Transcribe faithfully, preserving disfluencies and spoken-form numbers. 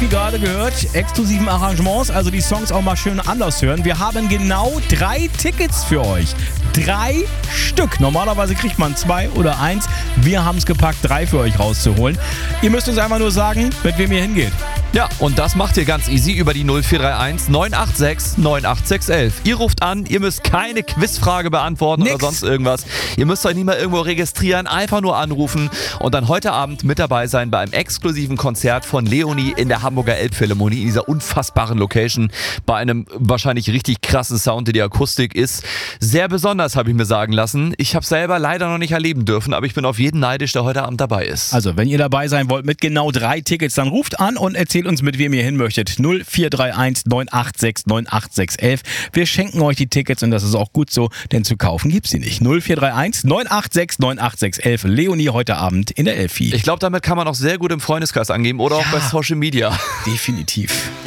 wie gerade gehört, exklusiven Arrangements, also die Songs auch mal schön anders hören. Wir haben genau drei Tickets für euch. Drei Stück. Normalerweise kriegt man zwei oder eins. Wir haben es gepackt, drei für euch rauszuholen. Ihr müsst uns einfach nur sagen, mit wem ihr hingeht. Ja, und das macht ihr ganz easy über die null vier drei eins neun acht sechs neun acht sechs eins eins. Ihr ruft an, ihr müsst keine Quizfrage beantworten Nix. oder sonst irgendwas. Ihr müsst euch nicht mal irgendwo registrieren, einfach nur anrufen und dann heute Abend mit dabei sein bei einem exklusiven Konzert von Leonie in der Hamburger Elbphilharmonie, in dieser unfassbaren Location, bei einem wahrscheinlich richtig krassen Sound, der die Akustik ist. Sehr besonders, habe ich mir sagen lassen. Ich habe selber leider noch nicht erleben dürfen, aber ich bin auf jeden neidisch, der heute Abend dabei ist. Also, wenn ihr dabei sein wollt mit genau drei Tickets, dann ruft an und erzählt uns, mit wem ihr hin möchtet. null vier drei eins neun acht sechs neun acht sechs eins eins. Wir schenken euch die Tickets und das ist auch gut so, denn zu kaufen gibt's sie nicht. null vier drei eins neun acht sechs neun acht sechs eins eins. Leonie heute Abend in der Elfi. Ich glaube, damit kann man auch sehr gut im Freundeskreis angeben oder Ja. auch bei Social Media. Definitiv.